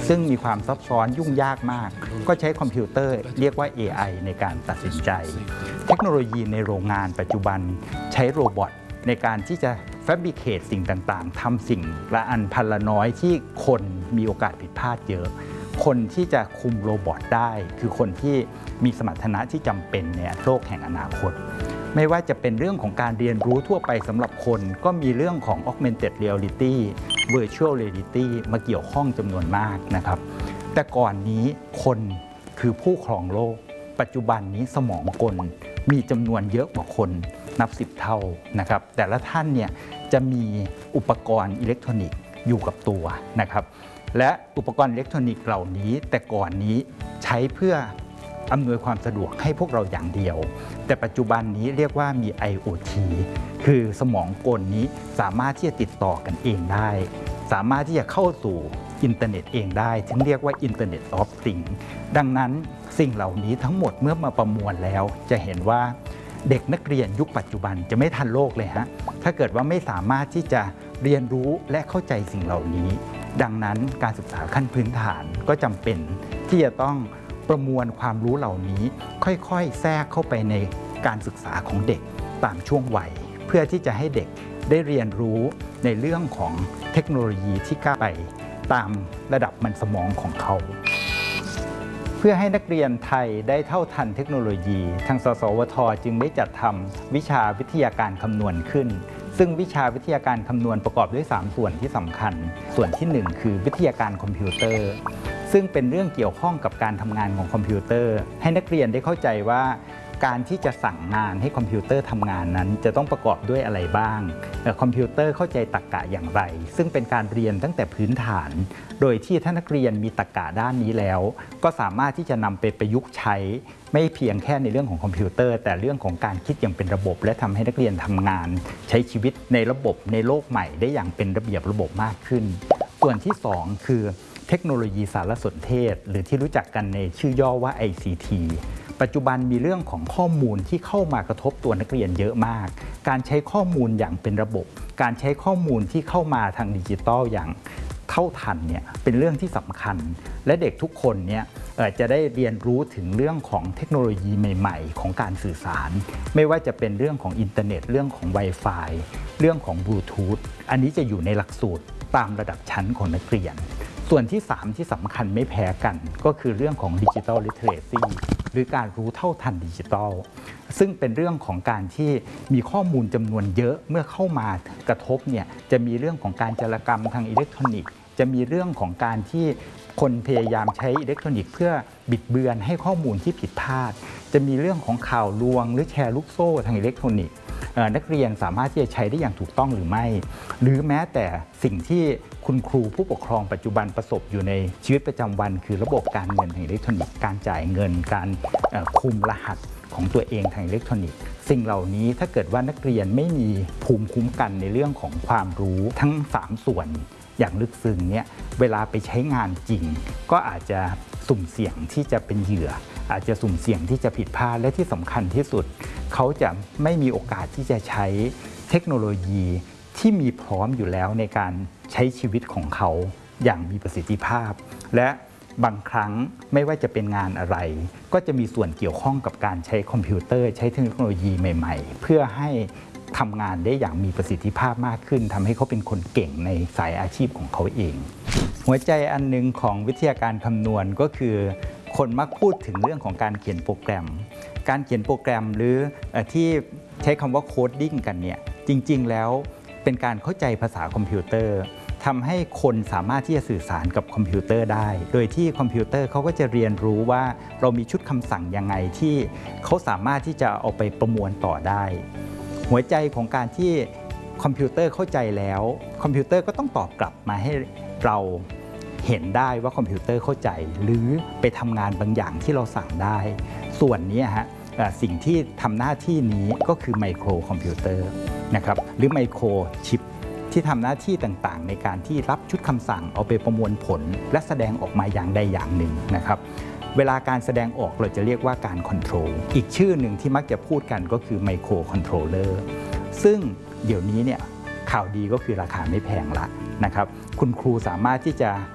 ซึ่งมีความซับซ้อนยุ่งยากมากก็ใช้คอมพิวเตอร์เรียกว่า AI ในการตัดสินใจเทคโนโลยีในโรงงานปัจจุบันใช้โรบอทในการที่จะแฟบริเคตสิ่งต่างๆทำสิ่งละอันพันละน้อยที่คนมีโอกาสผิดพลาดเยอะคนที่จะคุมโรบอทได้คือคนที่มีสมรรถนะที่จำเป็นในโลกแห่งอนาคตไม่ว่าจะเป็นเรื่องของการเรียนรู้ทั่วไปสำหรับคนก็มีเรื่องของ Augmented Reality Virtual Reality มาเกี่ยวข้องจำนวนมากนะครับแต่ก่อนนี้คนคือผู้ครองโลกปัจจุบันนี้สมองกลมีจำนวนเยอะกว่าคนนับ10 เท่านะครับแต่ละท่านเนี่ยจะมีอุปกรณ์อิเล็กทรอนิกส์อยู่กับตัวนะครับและอุปกรณ์อิเล็กทรอนิกส์เหล่านี้แต่ก่อนนี้ใช้เพื่ออำนวยความสะดวกให้พวกเราอย่างเดียวแต่ปัจจุบันนี้เรียกว่ามี IoT คือสมองกลนี้สามารถที่จะติดต่อกันเองได้สามารถที่จะเข้าสู่อินเทอร์เน็ตเองได้ถึงเรียกว่า Internet of Things ดังนั้นสิ่งเหล่านี้ทั้งหมดเมื่อมาประมวลแล้วจะเห็นว่าเด็กนักเรียนยุคปัจจุบันจะไม่ทันโลกเลยฮะถ้าเกิดว่าไม่สามารถที่จะเรียนรู้และเข้าใจสิ่งเหล่านี้ดังนั้นการศึกษาขั้นพื้นฐานก็จำเป็นที่จะต้องประมวลความรู้เหล่านี้ค่อยๆแทรกเข้าไปในการศึกษาของเด็กตามช่วงวัยเพื่อที่จะให้เด็กได้เรียนรู้ในเรื่องของเทคโนโลยีที่ก้าวไปตามระดับมันสมองของเขาเพื่อให้นักเรียนไทยได้เท่าทันเทคโนโลยีทางสสวท.จึงได้จัดทำวิชาวิทยาการคำนวณขึ้นซึ่งวิชาวิทยาการคำนวณประกอบด้วย3ส่วนที่สำคัญส่วนที่1คือวิทยาการคอมพิวเตอร์ซึ่งเป็นเรื่องเกี่ยวข้องกับการทำงานของคอมพิวเตอร์ให้นักเรียนได้เข้าใจว่าการที่จะสั่งงานให้คอมพิวเตอร์ทำงานนั้นจะต้องประกอบด้วยอะไรบ้างคอมพิวเตอร์เข้าใจตรรกะอย่างไรซึ่งเป็นการเรียนตั้งแต่พื้นฐานโดยที่ถ้านักเรียนมีตรรกะด้านนี้แล้วก็สามารถที่จะนำไปประยุกต์ใช้ไม่เพียงแค่ในเรื่องของคอมพิวเตอร์แต่เรื่องของการคิดอย่างเป็นระบบและทำให้นักเรียนทำงานใช้ชีวิตในระบบในโลกใหม่ได้อย่างเป็นระเบียบระบบมากขึ้นส่วนที่2คือเทคโนโลยีสารสนเทศหรือที่รู้จักกันในชื่อย่อว่า ICT ปัจจุบันมีเรื่องของข้อมูลที่เข้ามากระทบตัวนักเรียนเยอะมากการใช้ข้อมูลอย่างเป็นระบบการใช้ข้อมูลที่เข้ามาทางดิจิทัลอย่างเท่าทันเนี่ยเป็นเรื่องที่สำคัญและเด็กทุกคนเนี่ยจะได้เรียนรู้ถึงเรื่องของเทคโนโลยีใหม่ๆของการสื่อสารไม่ว่าจะเป็นเรื่องของอินเทอร์เน็ตเรื่องของ Wi-Fi เรื่องของบลูทูธอันนี้จะอยู่ในหลักสูตรตามระดับชั้นของนักเรียนส่วนที่3ที่สำคัญไม่แพ้กันก็คือเรื่องของดิจิทัลลิเทเรซีหรือการรู้เท่าทันดิจิทัลซึ่งเป็นเรื่องของการที่มีข้อมูลจำนวนเยอะเมื่อเข้ามากระทบเนี่ยจะมีเรื่องของการจารกรรมทางอิเล็กทรอนิกส์จะมีเรื่องของการที่คนพยายามใช้อิเล็กทรอนิกส์เพื่อบิดเบือนให้ข้อมูลที่ผิดพลาดจะมีเรื่องของข่าวลวงหรือแชร์ลูกโซ่ทางอิเล็กทรอนิกส์นักเรียนสามารถที่จะใช้ได้อย่างถูกต้องหรือไม่หรือแม้แต่สิ่งที่คุณครูผู้ปกครองปัจจุบันประสบอยู่ในชีวิตประจำวันคือระบบการเงินทางอิเล็กทรอนิกส์การจ่ายเงินการคุมรหัสของตัวเองทางอิเล็กทรอนิกส์สิ่งเหล่านี้ถ้าเกิดว่านักเรียนไม่มีภูมิคุ้มกันในเรื่องของความรู้ทั้ง3ส่วนอย่างลึกซึ้งเนี่ยเวลาไปใช้งานจริงก็อาจจะสุ่มเสี่ยงที่จะเป็นเหยื่ออาจจะสุ่มเสี่ยงที่จะผิดพลาดและที่สำคัญที่สุดเขาจะไม่มีโอกาสที่จะใช้เทคโนโลยีที่มีพร้อมอยู่แล้วในการใช้ชีวิตของเขาอย่างมีประสิทธิภาพและบางครั้งไม่ว่าจะเป็นงานอะไรก็จะมีส่วนเกี่ยวข้องกับการใช้คอมพิวเตอร์ใช้เทคโนโลยีใหม่ๆเพื่อให้ทำงานได้อย่างมีประสิทธิภาพมากขึ้นทำให้เขาเป็นคนเก่งในสายอาชีพของเขาเองหัวใจอันนึงของวิทยาการคำนวณก็คือคนมักพูดถึงเรื่องของการเขียนโปรแกรมการเขียนโปรแกรมหรือที่ใช้คำว่าโคดดิ้งกันเนี่ยจริงๆแล้วเป็นการเข้าใจภาษาคอมพิวเตอร์ทำให้คนสามารถที่จะสื่อสารกับคอมพิวเตอร์ได้โดยที่คอมพิวเตอร์เขาก็จะเรียนรู้ว่าเรามีชุดคำสั่งยังไงที่เขาสามารถที่จะเอาไปประมวลต่อได้หัวใจของการที่คอมพิวเตอร์เข้าใจแล้วคอมพิวเตอร์ก็ต้องตอบกลับมาให้เราเห็นได้ว่าคอมพิวเตอร์เข้าใจหรือไปทำงานบางอย่างที่เราสั่งได้ส่วนนี้ฮะสิ่งที่ทำหน้าที่นี้ก็คือไมโครคอมพิวเตอร์นะครับหรือไมโครชิปที่ทำหน้าที่ต่างๆในการที่รับชุดคำสั่งเอาไปประมวลผลและแสดงออกมาอย่างใดอย่างหนึ่งนะครับเวลาการแสดงออกเราจะเรียกว่าการคอนโทรลอีกชื่อหนึ่งที่มักจะพูดกันก็คือไมโครคอนโทรลเลอร์ซึ่งเดี๋ยวนี้เนี่ยข่าวดีก็คือราคาไม่แพงละนะครับคุณครูสามารถที่จะ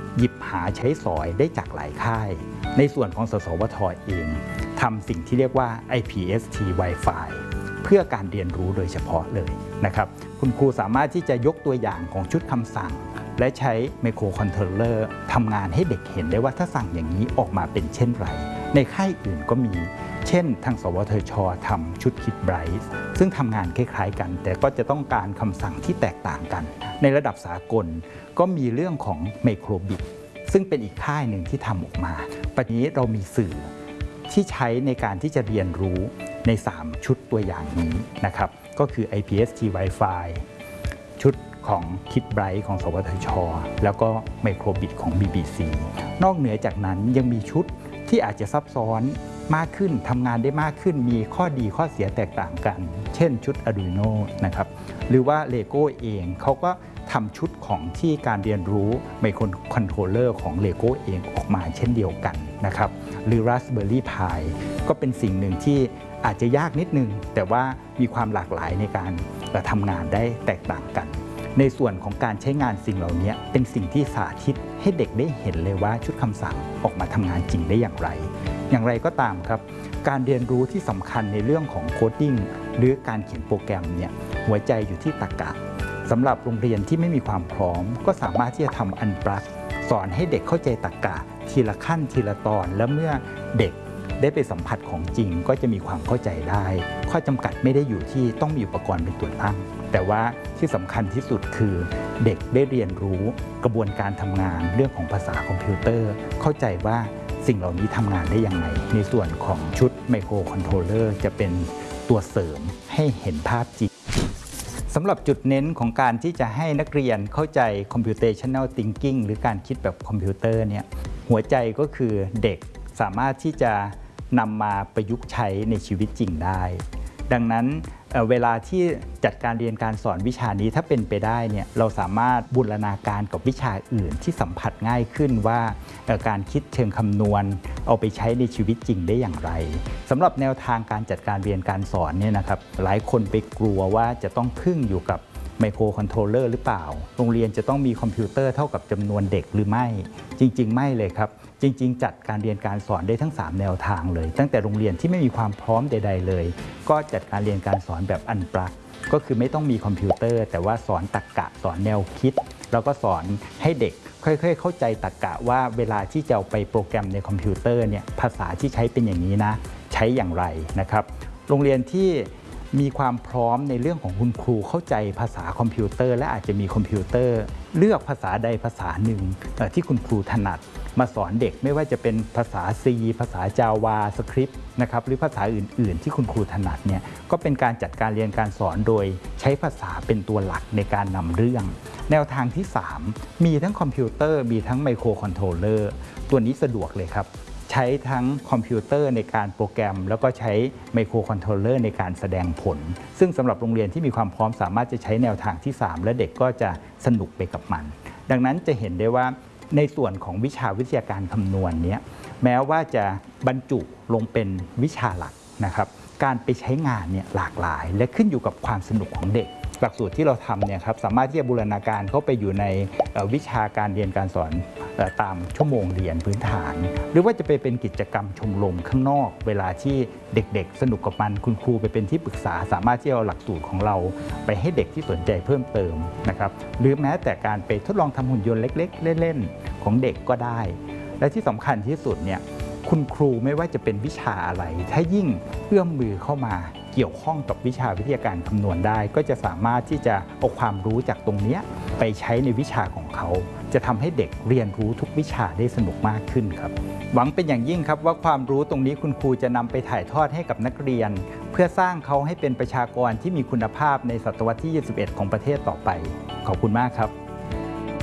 หยิบหาใช้สอยได้จากหลายค่ายในส่วนของสสวท.เองทำสิ่งที่เรียกว่า IPST Wi-Fi เพื่อการเรียนรู้โดยเฉพาะเลยนะครับคุณครูสามารถที่จะยกตัวอย่างของชุดคำสั่งและใช้ไมโครคอนโทรลเลอร์ทำงานให้เด็กเห็นได้ว่าถ้าสั่งอย่างนี้ออกมาเป็นเช่นไรในค่ายอื่นก็มีเช่นทางสวทช.ทำชุดคิดไบรท์ซึ่งทำงานคล้ายๆกันแต่ก็จะต้องการคำสั่งที่แตกต่างกันในระดับสากลก็มีเรื่องของไมโครบิตซึ่งเป็นอีกค่ายหนึ่งที่ทำออกมาปัจจุบันนี้เรามีสื่อที่ใช้ในการที่จะเรียนรู้ใน3ชุดตัวอย่างนี้นะครับก็คือ IPST Wi-Fi ชุดของคิดไบรท์ของสวทช.แล้วก็ไมโครบิตของ BBC นอกเหนือจากนั้นยังมีชุดที่อาจจะซับซ้อนมากขึ้นทำงานได้มากขึ้นมีข้อดีข้อเสียแตกต่างกันเช่นชุด Arduino นะครับหรือว่า Lego เองเขาก็ทำชุดของที่การเรียนรู้ไมโครคอนโทรลเลอร์ของ Lego เองออกมาเช่นเดียวกันนะครับหรือ Raspberry Pi ก็เป็นสิ่งหนึ่งที่อาจจะยากนิดนึงแต่ว่ามีความหลากหลายในการทำงานได้แตกต่างกันในส่วนของการใช้งานสิ่งเหล่านี้เป็นสิ่งที่สาธิตให้เด็กได้เห็นเลยว่าชุดคำสั่งออกมาทำงานจริงได้อย่างไรอย่างไรก็ตามครับการเรียนรู้ที่สำคัญในเรื่องของโคดดิ้งหรือการเขียนโปรแกรมเนี่ยหัวใจอยู่ที่ตรรกะสำหรับโรงเรียนที่ไม่มีความพร้อมก็สามารถที่จะทำอันปลักสอนให้เด็กเข้าใจตรรกะทีละขั้นทีละตอนแล้วเมื่อเด็กได้ไปสัมผัสของจริงก็จะมีความเข้าใจได้ข้อจำกัดไม่ได้อยู่ที่ต้องมีอุปกรณ์เป็นตัวตั้งแต่ว่าที่สำคัญที่สุดคือเด็กได้เรียนรู้กระบวนการทำงานเรื่องของภาษาคอมพิวเตอร์เข้าใจว่าสิ่งเหล่านี้ทำงานได้ยังไงในส่วนของชุดไมโครคอนโทรลเลอร์จะเป็นตัวเสริมให้เห็นภาพจริงสำหรับจุดเน้นของการที่จะให้นักเรียนเข้าใจ computational thinking หรือการคิดแบบคอมพิวเตอร์เนี่ยหัวใจก็คือเด็กสามารถที่จะนำมาประยุกต์ใช้ในชีวิตจริงได้ดังนั้นเวลาที่จัดการเรียนการสอนวิชานี้ถ้าเป็นไปได้เนี่ยเราสามารถบูรณาการกับวิชาอื่นที่สัมผัสง่ายขึ้นว่าการคิดเชิงคำนวณเอาไปใช้ในชีวิตจริงได้อย่างไรสำหรับแนวทางการจัดการเรียนการสอนเนี่ยนะครับหลายคนไปกลัวว่าจะต้องพึ่งอยู่กับไมโครคอนโทรลเลอร์หรือเปล่าโรงเรียนจะต้องมีคอมพิวเตอร์เท่ากับจำนวนเด็กหรือไม่จริงๆไม่เลยครับจริงๆจัดการเรียนการสอนได้ทั้ง3แนวทางเลยตั้งแต่โรงเรียนที่ไม่มีความพร้อมใดๆเลยก็จัดการเรียนการสอนแบบอันปลักก็คือไม่ต้องมีคอมพิวเตอร์แต่ว่าสอนตรรกะสอนแนวคิดแล้วก็สอนให้เด็กค่อยๆเข้าใจตรรกะว่าเวลาที่จะเอาไปโปรแกรมในคอมพิวเตอร์เนี่ยภาษาที่ใช้เป็นอย่างนี้นะใช้อย่างไรนะครับโรงเรียนที่มีความพร้อมในเรื่องของคุณครูเข้าใจภาษาคอมพิวเตอร์และอาจจะมีคอมพิวเตอร์เลือกภาษาใดภาษาหนึ่งที่คุณครูถนัดมาสอนเด็กไม่ว่าจะเป็นภาษา C ภาษา Java Script นะครับหรือภาษาอื่นๆที่คุณครูถนัดเนี่ยก็เป็นการจัดการเรียนการสอนโดยใช้ภาษาเป็นตัวหลักในการนำเรื่องแนวทางที่3มีทั้งคอมพิวเตอร์มีทั้งไมโครคอนโทรลเลอร์ตัวนี้สะดวกเลยครับใช้ทั้งคอมพิวเตอร์ในการโปรแกรมแล้วก็ใช้ไมโครคอนโทรลเลอร์ในการแสดงผลซึ่งสำหรับโรงเรียนที่มีความพร้อมสามารถจะใช้แนวทางที่3และเด็กก็จะสนุกไปกับมันดังนั้นจะเห็นได้ว่าในส่วนของวิชาวิทยาการคำนวณนี้แม้ว่าจะบรรจุลงเป็นวิชาหลักนะครับการไปใช้งานเนี่ยหลากหลายและขึ้นอยู่กับความสนุกของเด็กหลักสูตรที่เราทำเนี่ยครับสามารถที่จะบูรณาการเข้าไปอยู่ในวิชาการเรียนการสอนตามชั่วโมงเรียนพื้นฐานหรือว่าจะไปเป็นกิจกรรมชมรมข้างนอกเวลาที่เด็กๆสนุกกับมันคุณครูไปเป็นที่ปรึกษาสามารถที่เอาหลักสูตรของเราไปให้เด็กที่สนใจเพิ่มเติมนะครับหรือแม้แต่การไปทดลองทำหุ่นยนต์เล็กๆเล่นๆของเด็กก็ได้และที่สำคัญที่สุดเนี่ยคุณครูไม่ว่าจะเป็นวิชาอะไรถ้ายิ่งเอื้อมมือเข้ามาเกี่ยวข้องกับวิชาวิทยาการคำนวณได้ก็จะสามารถที่จะเอาความรู้จากตรงนี้ไปใช้ในวิชาของเขาจะทำให้เด็กเรียนรู้ทุกวิชาได้สนุกมากขึ้นครับหวังเป็นอย่างยิ่งครับว่าความรู้ตรงนี้คุณครูจะนำไปถ่ายทอดให้กับนักเรียนเพื่อสร้างเขาให้เป็นประชากรที่มีคุณภาพในศตวรรษที่ 21 ของประเทศต่อไปขอบคุณมากครับ